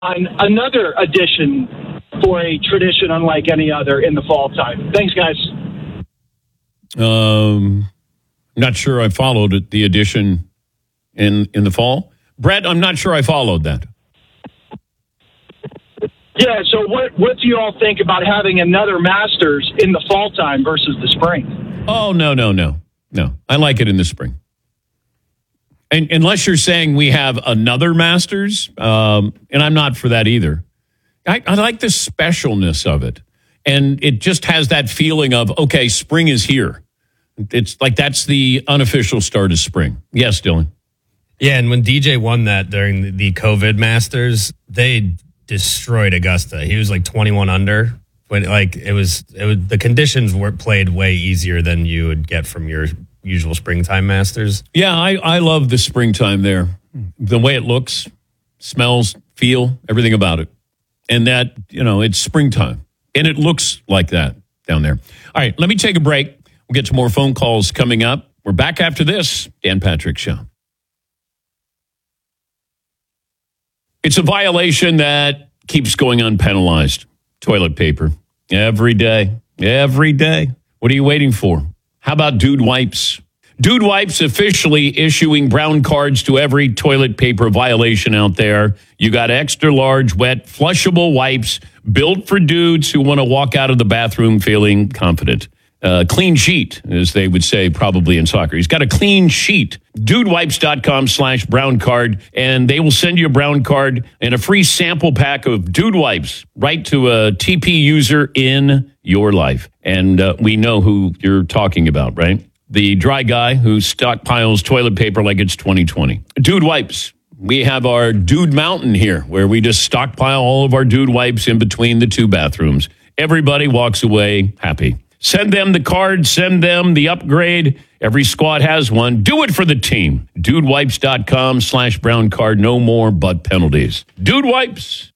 on another addition for a tradition unlike any other in the fall time. Thanks, guys. Not sure I followed it, the addition in the fall. Brett, I'm not sure I followed that. Yeah, so what do you all think about having another Masters in the fall time versus the spring? Oh, no. I like it in the spring. And unless you're saying we have another Masters, and I'm not for that either. I like the specialness of it. And it just has that feeling of, okay, spring is here. It's like that's the unofficial start of spring. Yes, Dylan. Yeah, and when DJ won that during the COVID Masters, they destroyed Augusta. He was like 21 under. When it was the conditions were played way easier than you would get from your usual springtime Masters. Yeah, I love the springtime there. The way it looks, smells, feel, everything about it. And that, it's springtime. And it looks like that down there. All right, let me take a break. We'll get some more phone calls coming up. We're back after this. Dan Patrick Show. It's a violation that keeps going unpenalized. Toilet paper. Every day. What are you waiting for? How about Dude Wipes? Dude Wipes officially issuing brown cards to every toilet paper violation out there. You got extra large, wet, flushable wipes built for dudes who want to walk out of the bathroom feeling confident. Clean sheet, as they would say probably in soccer. He's got a clean sheet. Dudewipes.com/brown card, and they will send you a brown card and a free sample pack of Dude Wipes right to a TP user in your life. And we know who you're talking about, right? The dry guy who stockpiles toilet paper like it's 2020. Dude Wipes. We have our Dude Mountain here, where we just stockpile all of our Dude Wipes in between the two bathrooms. Everybody walks away happy. Send them the card. Send them the upgrade. Every squad has one. Do it for the team. Dudewipes.com/brown card. No more but penalties. Dude Wipes.